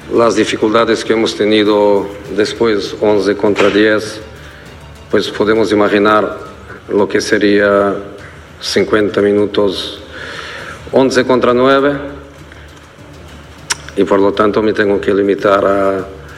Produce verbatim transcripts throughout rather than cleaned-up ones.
las dificultades que hemos tenido después, once contra diez, pues podemos imaginar lo que sería cincuenta minutos, once contra nueve, y por lo tanto me tengo que limitar a,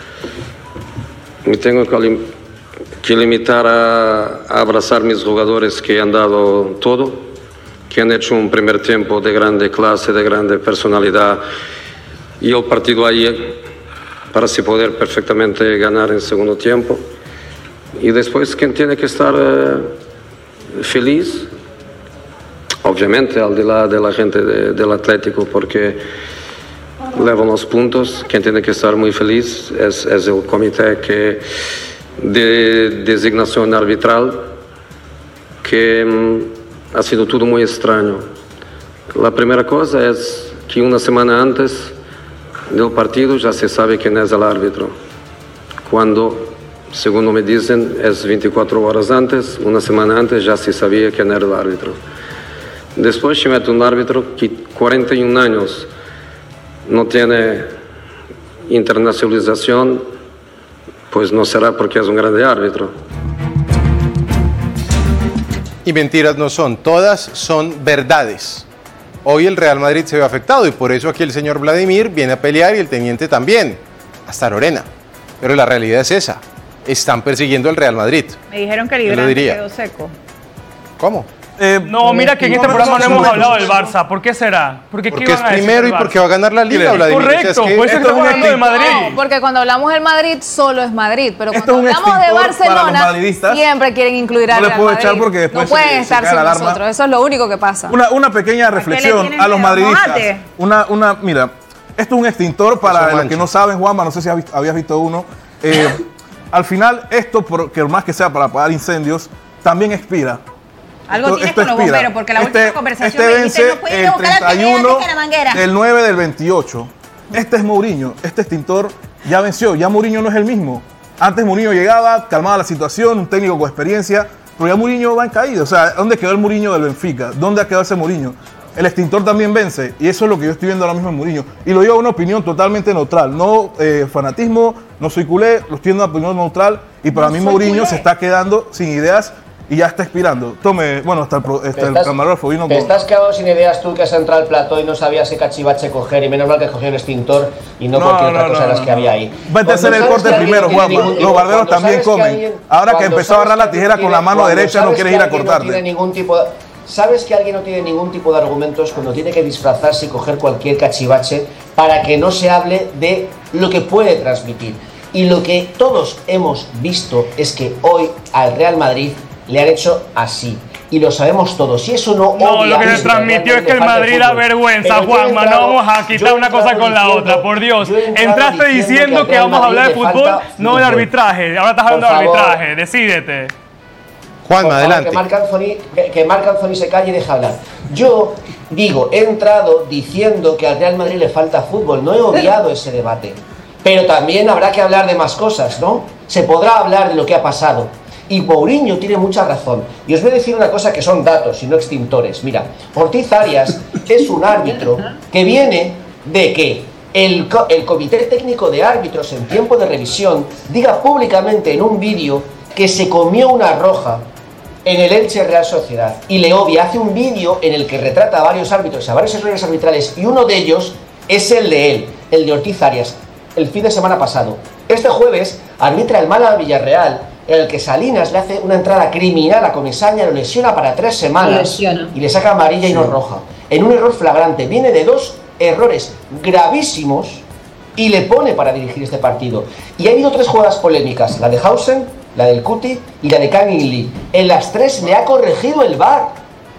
me tengo que, lim, que limitar a, a abrazar mis jugadores que han dado todo, que han hecho un primer tiempo de grande clase, de grande personalidad, y el partido ahí para así poder perfectamente ganar en segundo tiempo. Y después, ¿quién tiene que estar eh, feliz? Obviamente, al de la, de la gente de, del Atlético, porque llevan los puntos. Quien tiene que estar muy feliz es, es el comité que, de designación arbitral, que mm, ha sido todo muy extraño. La primera cosa es que una semana antes del partido ya se sabe quién es el árbitro. Cuando, según me dicen, es veinticuatro horas antes, una semana antes ya se sabía quién era el árbitro. Después se mete un árbitro que cuarenta y un años no tiene internacionalización, pues no será porque es un grande árbitro. Y mentiras no son, todas son verdades. Hoy el Real Madrid se ve afectado y por eso aquí el señor Vladimir viene a pelear y el teniente también, hasta Lorena. Pero la realidad es esa, están persiguiendo al Real Madrid. Me dijeron que Librante quedó seco. ¿Cómo? Eh, no, mira que en este programa no hemos hablado del Barça. ¿Por qué será? Porque, porque es primero y porque va a ganar la Liga, Vladimir. Correcto, o sea, es que por eso estamos hablando de Madrid. No, porque cuando hablamos del Madrid, solo es Madrid. Pero cuando hablamos de Barcelona, siempre quieren incluir al Real Madrid. No porque después no pueden estar sin nosotros, eso es lo único que pasa. Una, una pequeña reflexión a, a los madridistas. Una, una, mira, esto es un extintor para los que no saben, Juanma, no sé si habías visto uno. Eh, al final, esto, por, que más que sea para apagar incendios, también expira. Algo esto, tienes esto con los expira. bomberos, porque la este, última conversación este me dijiste, vence no pueden el buscar la treinta y uno que la manguera. del nueve del veintiocho. Este es Mourinho, este extintor ya venció, ya Mourinho no es el mismo. Antes Mourinho llegaba, calmaba la situación, un técnico con experiencia, pero ya Mourinho va en caída. O sea, ¿dónde quedó el Mourinho del Benfica? ¿Dónde ha quedado ese Mourinho? El extintor también vence, y eso es lo que yo estoy viendo ahora mismo en Mourinho. Y lo digo una opinión totalmente neutral, no eh, fanatismo, no soy culé, lo estoy dando una opinión neutral, y para no mí Mourinho culé. se está quedando sin ideas y ya está expirando. Tome, bueno, hasta el, hasta el camarógrafo vino Te con... estás quedado sin ideas tú que has entrado al plató y no sabías qué cachivache coger, y menos mal que cogió el extintor y no, no cualquier no, otra cosa no, de las no, que no. había ahí. Vete a hacer el corte primero, Juanma. Los barberos también comen. Alguien, Ahora que empezó a agarrar la tijera con la mano derecha, no quieres ir a cortarte. No tiene ningún tipo de... ¿Sabes que alguien no tiene ningún tipo de argumentos cuando tiene que disfrazarse y coger cualquier cachivache para que no se hable de lo que puede transmitir? Y lo que todos hemos visto es que hoy al Real Madrid le han hecho así. Y lo sabemos todos. Y eso no... No, lo que se transmitió es que el Madrid da vergüenza, Juanma. No vamos a quitar una cosa con la otra, por Dios. Entraste diciendo que vamos a hablar de fútbol, no de arbitraje. Ahora estás hablando de arbitraje. Decídete. Juanma, adelante. Que Marc Anthony, que Marc Anthony se calle y deje hablar. Yo digo, he entrado diciendo que al Real Madrid le falta fútbol. No he obviado ese debate. Pero también habrá que hablar de más cosas, ¿no? Se podrá hablar de lo que ha pasado. Y Mourinho tiene mucha razón. Y os voy a decir una cosa que son datos y no extintores. Mira, Ortiz Arias es un árbitro que viene de que el, el Comité Técnico de Árbitros en tiempo de revisión diga públicamente en un vídeo que se comió una roja en el Elche Real Sociedad. Y le obvia, hace un vídeo en el que retrata a varios árbitros, a varios errores arbitrales, y uno de ellos es el de él, el de Ortiz Arias, el fin de semana pasado. Este jueves arbitra el Málaga Villarreal, en el que Salinas le hace una entrada criminal a Comesaña, lo lesiona para tres semanas y le saca amarilla y no roja. En un error flagrante. Viene de dos errores gravísimos y le pone para dirigir este partido. Y ha habido tres jugadas polémicas, la de Hausen, la del Cuti y la de Kang In Lee. En las tres le ha corregido el V A R.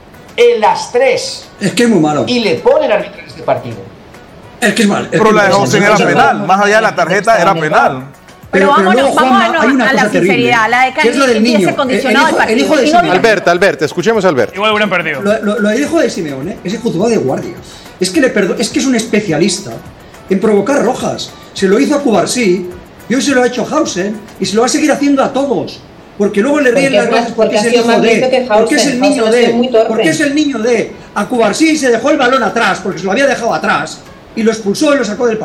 En las tres. Es que es muy malo. Y le ponen a arbitrar este partido. Es que es mal. Pero la de Hausen era penal. Más allá de la tarjeta era penal. Pero, pero vámonos, luego, Juanma, vámonos a la sinceridad, la de Kang In Lee ese condicionado del partido. El hijo de no Albert, Albert, escuchemos a Albert. Igual hubieran perdido. Lo, lo, lo del hijo de Simeone es el juzgado de guardia. Es que, le perdo, es que es un especialista en provocar rojas. Se lo hizo a Cubarsí y hoy se lo ha hecho a Hausen y se lo va a seguir haciendo a todos. Porque luego le ríen las gracias porque, porque es el hijo de, porque es el niño de, porque es el niño de. A Cubarsí se dejó el balón atrás porque se lo había dejado atrás y lo expulsó y lo sacó del partido.